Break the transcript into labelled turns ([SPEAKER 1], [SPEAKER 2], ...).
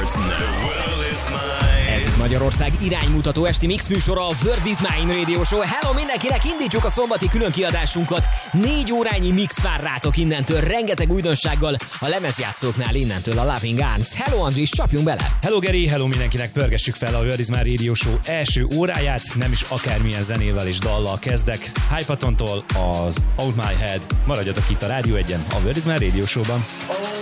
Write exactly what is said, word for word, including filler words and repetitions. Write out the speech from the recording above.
[SPEAKER 1] Ez itt Magyarország iránymutató esti mix műsora, a World is Mine Radio Show. Hello mindenkinek, indítjuk a szombati külön kiadásunkat. Négy órányi mix vár rátok innentől, rengeteg újdonsággal, a lemezjátszóknál innentől a Loving Arms. Hello Andris, csapjunk bele!
[SPEAKER 2] Hello Geri, hello mindenkinek, pörgessük fel a World is Mine Radio Show első óráját, nem is akármilyen zenével és dallal kezdek. Hypatontól az Out My Head, maradjatok itt a Rádió egyen, a World is Mine Radio Show-ban.